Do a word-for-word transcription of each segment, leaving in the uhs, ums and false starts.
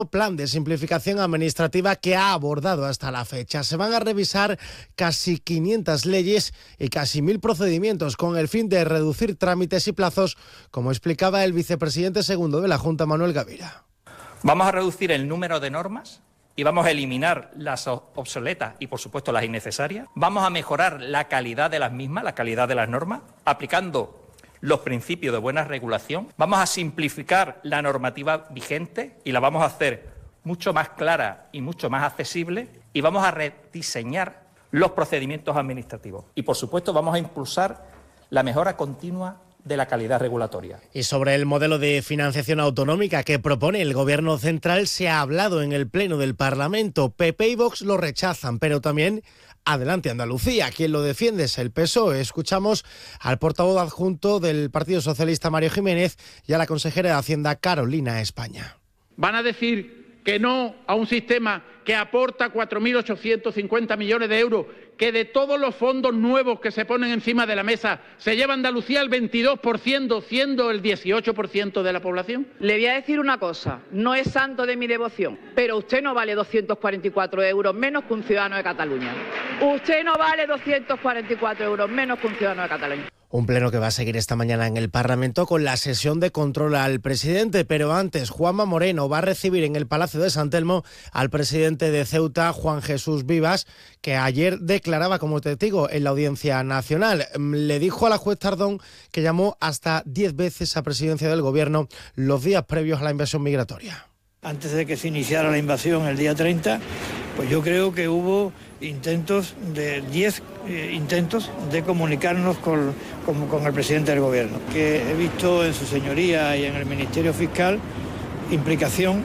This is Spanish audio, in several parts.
plan de simplificación administrativa que ha abordado hasta la fecha. Se van a revisar casi quinientas leyes y casi mil procedimientos con el fin de reducir trámites y plazos, como explicaba el vicepresidente segundo de la Junta, Manuel Gavira. Vamos a reducir el número de normas y vamos a eliminar las obsoletas y, por supuesto, las innecesarias. Vamos a mejorar la calidad de las mismas, la calidad de las normas, aplicando los principios de buena regulación. Vamos a simplificar la normativa vigente y la vamos a hacer mucho más clara y mucho más accesible, y vamos a rediseñar los procedimientos administrativos. Y, por supuesto, vamos a impulsar la mejora continua de la calidad regulatoria. Y sobre el modelo de financiación autonómica que propone el Gobierno central se ha hablado en el Pleno del Parlamento. P P y Vox lo rechazan, pero también Adelante Andalucía. Quien lo defiende es el P S O E. Escuchamos al portavoz adjunto del Partido Socialista, Mario Jiménez, y a la consejera de Hacienda, Carolina España. Van a decir que no a un sistema que aporta cuatro mil ochocientos cincuenta millones de euros, que de todos los fondos nuevos que se ponen encima de la mesa se lleva Andalucía el veintidós por ciento, siendo el dieciocho por ciento de la población. Le voy a decir una cosa, no es santo de mi devoción, pero usted no vale doscientos cuarenta y cuatro euros menos que un ciudadano de Cataluña. Usted no vale doscientos cuarenta y cuatro euros menos que un ciudadano de Cataluña. Un pleno que va a seguir esta mañana en el Parlamento con la sesión de control al presidente, pero antes Juanma Moreno va a recibir en el Palacio de San Telmo al presidente de Ceuta, Juan Jesús Vivas, que ayer declaraba como testigo en la Audiencia Nacional. Le dijo a la juez Tardón que llamó hasta diez veces a presidencia del Gobierno los días previos a la invasión migratoria. Antes de que se iniciara la invasión el día treinta, pues yo creo que hubo intentos de diez eh, intentos de comunicarnos con, con, con el presidente del Gobierno, que he visto en su señoría y en el Ministerio Fiscal implicación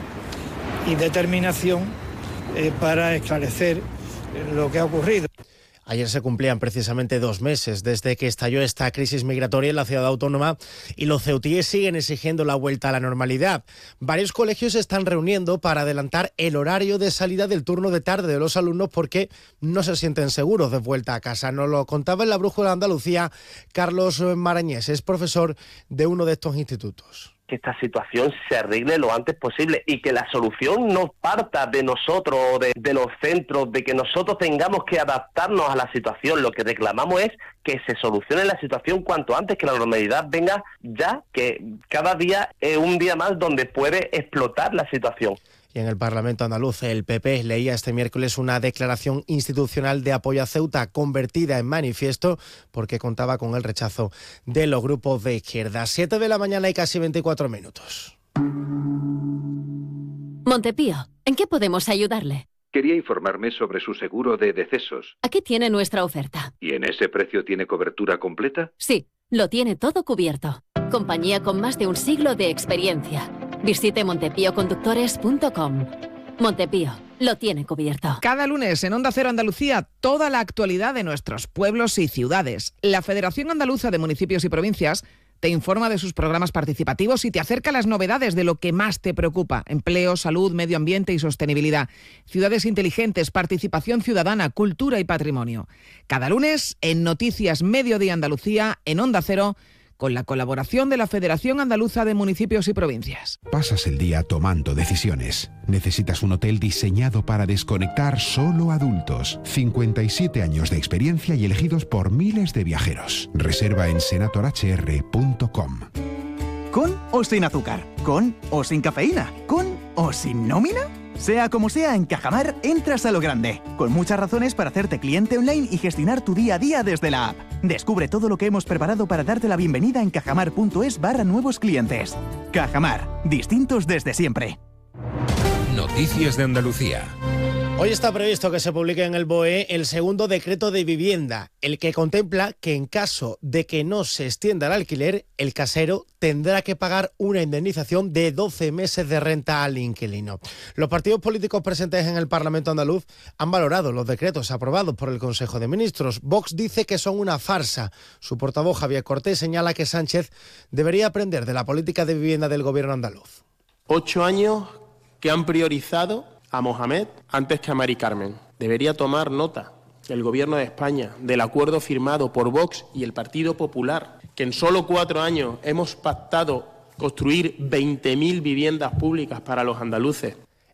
y determinación eh, para esclarecer lo que ha ocurrido. Ayer se cumplían precisamente dos meses desde que estalló esta crisis migratoria en la ciudad autónoma y los ceutíes siguen exigiendo la vuelta a la normalidad. Varios colegios se están reuniendo para adelantar el horario de salida del turno de tarde de los alumnos porque no se sienten seguros de vuelta a casa. Nos lo contaba en la Brújula de Andalucía Carlos Marañés, es profesor de uno de estos institutos. Que esta situación se arregle lo antes posible y que la solución no parta de nosotros, de, de los centros, de que nosotros tengamos que adaptarnos a la situación. Lo que reclamamos es que se solucione la situación cuanto antes, que la normalidad venga ya, que cada día es un día más donde puede explotar la situación. Y en el Parlamento andaluz, el P P leía este miércoles una declaración institucional de apoyo a Ceuta convertida en manifiesto porque contaba con el rechazo de los grupos de izquierda. siete de la mañana y casi veinticuatro minutos. Montepío, ¿en qué podemos ayudarle? Quería informarme sobre su seguro de decesos. Aquí tiene nuestra oferta. ¿Y en ese precio tiene cobertura completa? Sí, lo tiene todo cubierto. Compañía con más de un siglo de experiencia. Visite montepío conductores punto com. Montepío, lo tiene cubierto. Cada lunes en Onda Cero Andalucía, toda la actualidad de nuestros pueblos y ciudades. La Federación Andaluza de Municipios y Provincias te informa de sus programas participativos y te acerca las novedades de lo que más te preocupa: empleo, salud, medio ambiente y sostenibilidad, ciudades inteligentes, participación ciudadana, cultura y patrimonio. Cada lunes en Noticias Mediodía Andalucía, en Onda Cero, con la colaboración de la Federación Andaluza de Municipios y Provincias. Pasas el día tomando decisiones. Necesitas un hotel diseñado para desconectar solo adultos. cincuenta y siete años de experiencia y elegidos por miles de viajeros. Reserva en senator h r punto com. ¿Con o sin azúcar? ¿Con o sin cafeína? ¿Con o sin nómina? Sea como sea, en Cajamar entras a lo grande, con muchas razones para hacerte cliente online y gestionar tu día a día desde la app. Descubre todo lo que hemos preparado para darte la bienvenida en cajamar punto es barra nuevos clientes. Cajamar, distintos desde siempre. Noticias de Andalucía. Hoy está previsto que se publique en el B O E el segundo decreto de vivienda, el que contempla que en caso de que no se extienda el alquiler, el casero tendrá que pagar una indemnización de doce meses de renta al inquilino. Los partidos políticos presentes en el Parlamento andaluz han valorado los decretos aprobados por el Consejo de Ministros. Vox dice que son una farsa. Su portavoz, Javier Cortés, señala que Sánchez debería aprender de la política de vivienda del gobierno andaluz. Ocho años que han priorizado a Mohamed antes que a Mari Carmen. Debería tomar nota el Gobierno de España del acuerdo firmado por Vox y el Partido Popular, que en solo cuatro años hemos pactado construir veinte mil viviendas públicas para los andaluces